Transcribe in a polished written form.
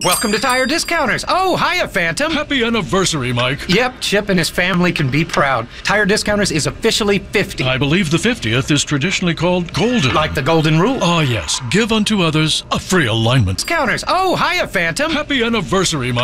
Welcome to Tire Discounters. Oh, hiya, Phantom. Happy anniversary, Mike. Yep, Chip and his family can be proud. Tire Discounters is officially 50. I believe the 50th is traditionally called golden. Like the golden rule. Ah, yes. Give unto others a free alignment. Discounters. Oh, hiya, Phantom. Happy anniversary, Mike.